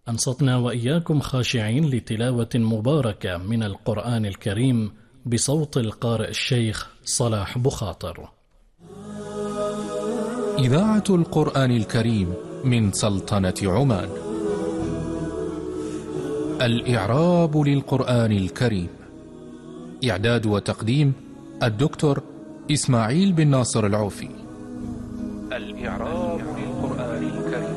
أنصتنا وإياكم خاشعين لتلاوة مباركة من القرآن الكريم بصوت القارئ الشيخ صلاح بخاطر. إذاعة القرآن الكريم من سلطنة عمان. الإعراب للقرآن الكريم. إعداد وتقديم الدكتور إسماعيل بن ناصر العوفي. الإعراب